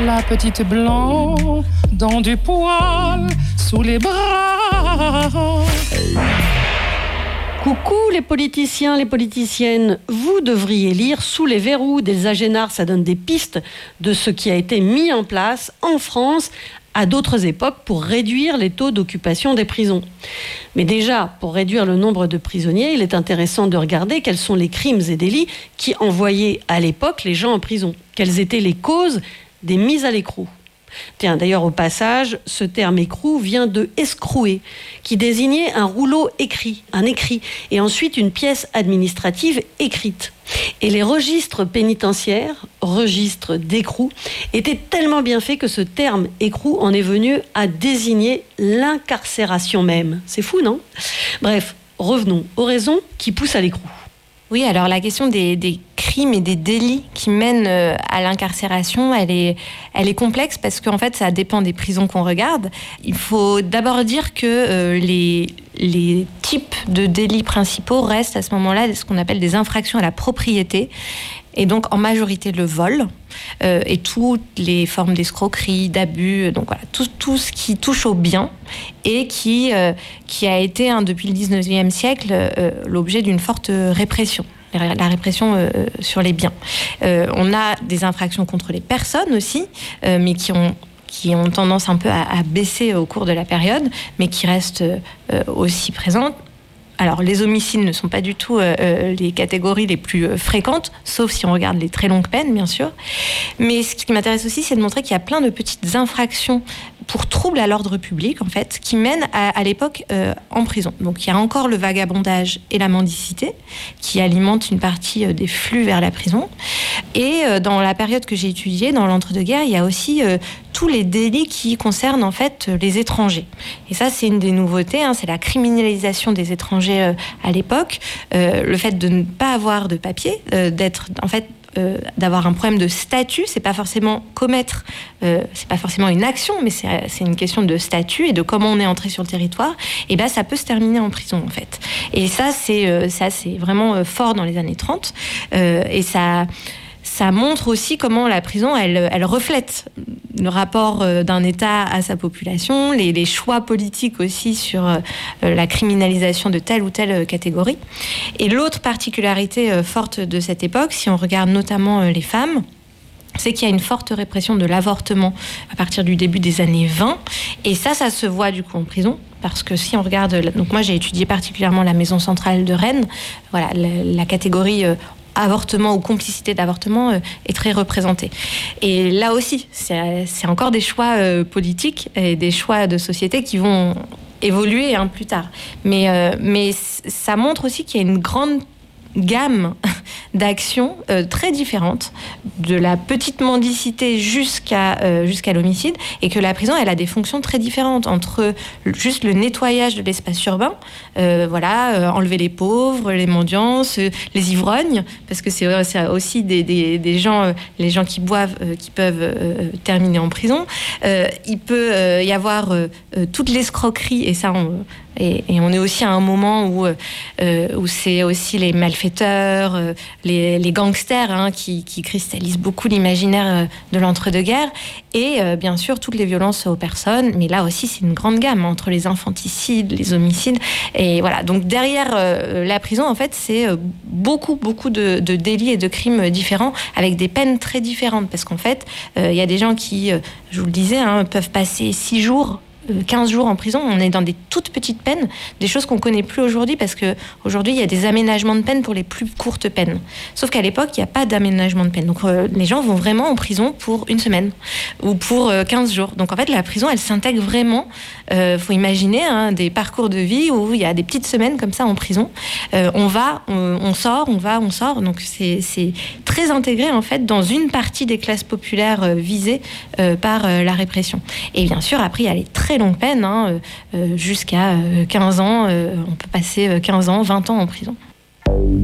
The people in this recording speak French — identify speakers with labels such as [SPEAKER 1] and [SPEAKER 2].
[SPEAKER 1] la petite blanc dans du poil sous les bras.
[SPEAKER 2] Coucou les politiciens, les politiciennes, vous devriez lire Sous les verrous d'Elsa Génard, ça donne des pistes de ce qui a été mis en place en France à d'autres époques pour réduire les taux d'occupation des prisons. Mais déjà, pour réduire le nombre de prisonniers, il est intéressant de regarder quels sont les crimes et délits qui envoyaient à l'époque les gens en prison. Quelles étaient les causes des mises à l'écrou. Tiens, d'ailleurs, au passage, ce terme écrou vient de escrouer, qui désignait un rouleau écrit, un écrit, et ensuite une pièce administrative écrite. Et les registres pénitentiaires, registres d'écrou, étaient tellement bien faits que ce terme écrou en est venu à désigner l'incarcération même. C'est fou, non ? Bref, revenons aux raisons qui poussent à l'écrou.
[SPEAKER 3] Oui, alors la question des crimes et des délits qui mènent à l'incarcération, elle est complexe parce qu'en fait, ça dépend des prisons qu'on regarde. Il faut d'abord dire que les types de délits principaux restent à ce moment-là ce qu'on appelle des infractions à la propriété, et donc en majorité le vol, et toutes les formes d'escroquerie, d'abus, donc voilà, tout ce qui touche au bien et qui a été depuis le 19e siècle l'objet d'une forte répression. La répression sur les biens. On a des infractions contre les personnes aussi, mais qui ont tendance un peu à baisser au cours de la période, mais qui restent aussi présentes. Alors, les homicides ne sont pas du tout les catégories les plus fréquentes, sauf si on regarde les très longues peines, bien sûr. Mais ce qui m'intéresse aussi, c'est de montrer qu'il y a plein de petites infractions pour troubles à l'ordre public, en fait, qui mènent à l'époque en prison. Donc, il y a encore le vagabondage et la mendicité, qui alimentent une partie des flux vers la prison. Et dans la période que j'ai étudiée, dans l'entre-deux-guerres, il y a aussi tous les délits qui concernent en fait les étrangers. Et ça, c'est une des nouveautés, c'est la criminalisation des étrangers à l'époque, le fait de ne pas avoir de papier, d'avoir un problème de statut, c'est pas forcément commettre, c'est pas forcément une action, mais c'est une question de statut et de comment on est entré sur le territoire. Et ça peut se terminer en prison en fait. Et ça, c'est vraiment fort dans les années 30, et ça montre aussi comment la prison, elle reflète le rapport d'un État à sa population, les choix politiques aussi sur la criminalisation de telle ou telle catégorie. Et l'autre particularité forte de cette époque, si on regarde notamment les femmes, c'est qu'il y a une forte répression de l'avortement à partir du début des années 20. Et ça se voit du coup en prison. Parce que si on regarde... Donc moi, j'ai étudié particulièrement la maison centrale de Rennes. Voilà, la catégorie... avortement ou complicité d'avortement est très représentée. Et là aussi, c'est encore des choix politiques et des choix de société qui vont évoluer plus tard. Mais ça montre aussi qu'il y a une grande gamme d'actions très différentes, de la petite mendicité jusqu'à l'homicide, et que la prison, elle a des fonctions très différentes entre juste le nettoyage de l'espace urbain, enlever les pauvres, les mendiants, les ivrognes, parce que c'est aussi des gens, les gens qui boivent, qui peuvent terminer en prison. Il peut y avoir toute l'escroquerie, et ça, et on est aussi à un moment où c'est aussi les malfaiteurs, les gangsters qui cristallisent beaucoup l'imaginaire de l'entre-deux-guerres, et bien sûr toutes les violences aux personnes, mais là aussi c'est une grande gamme entre les infanticides, les homicides, et voilà. Donc derrière la prison, en fait, c'est beaucoup de délits et de crimes différents, avec des peines très différentes, parce qu'en fait il y a des gens qui, je vous le disais, peuvent passer 6 jours 15 jours en prison. On est dans des toutes petites peines, des choses qu'on ne connaît plus aujourd'hui, parce qu'aujourd'hui, il y a des aménagements de peine pour les plus courtes peines. Sauf qu'à l'époque, il n'y a pas d'aménagement de peine. Donc, les gens vont vraiment en prison pour 1 semaine ou pour 15 jours. Donc, en fait, la prison, elle s'intègre vraiment. Faut imaginer des parcours de vie où il y a des petites semaines comme ça en prison. On va, on sort, on va, on sort. Donc, c'est très intégré, en fait, dans une partie des classes populaires visées par la répression. Et bien sûr, après, il y a les très longue peine, jusqu'à 15 ans. On peut passer 15 ans, 20 ans en prison.